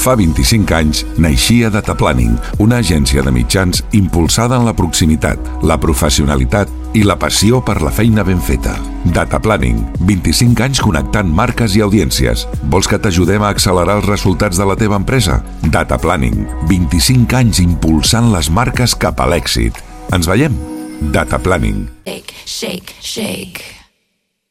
Fa 25 anys naixia Data Planning, una agència de mitjans impulsada en la proximitat, la professionalitat i la passió per la feina ben feta. Data Planning, 25 anys connectant marques i audiències. Vols que t'ajudem a accelerar els resultats de la teva empresa? Data Planning, 25 anys impulsant les marques cap a l'èxit. Ens veiem? Data Planning. Shake, shake, shake.